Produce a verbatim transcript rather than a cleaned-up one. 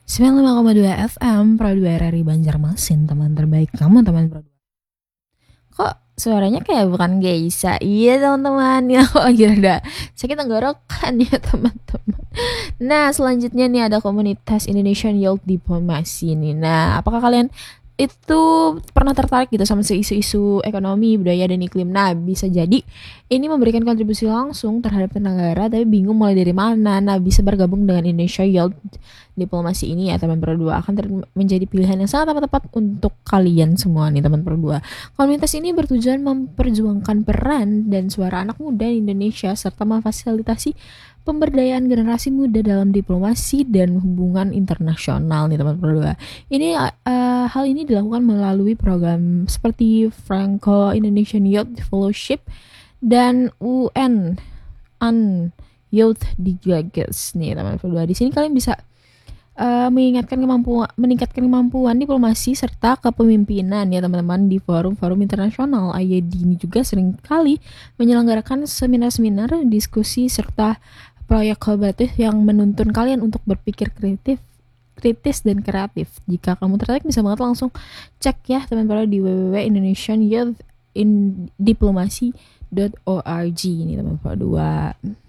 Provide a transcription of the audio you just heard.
sembilan puluh lima koma dua F M Pro dua R R I Banjarmasin, teman terbaik kamu, teman Pro dua. Kok suaranya kayak bukan Geisha? Iya teman-teman, ya kok lagi ada sakit tenggorokan ya teman-teman. Nah selanjutnya nih ada komunitas Indonesian Youth Diplomacy nih. Nah apakah kalian itu pernah tertarik gitu sama isu-isu ekonomi, budaya, dan iklim? Nah bisa jadi ini memberikan kontribusi langsung terhadap negara, tapi bingung mulai dari mana. Nah bisa bergabung dengan Indonesia Youth Diplomasi ini ya teman berdua, akan ter- menjadi pilihan yang sangat amat tepat untuk kalian semua nih teman berdua. Komunitas ini bertujuan memperjuangkan peran dan suara anak muda di Indonesia serta memfasilitasi pemberdayaan generasi muda dalam diplomasi dan hubungan internasional nih teman berdua. Ini uh, hal ini dilakukan melalui program seperti Franco Indonesian Youth Fellowship dan U N Un Youth Delegates nih teman berdua. Di sini kalian bisa uh, mengingatkan kemampuan meningkatkan kemampuan diplomasi serta kepemimpinan ya teman-teman di forum-forum internasional. I Y D ini juga sering kali menyelenggarakan seminar-seminar, diskusi serta proyek kolaboratif yang menuntun kalian untuk berpikir kreatif kritis dan kreatif. Jika kamu tertarik bisa banget langsung cek ya teman-teman di w w w titik indonesian youth in diplomacy dot org ini teman-teman dua.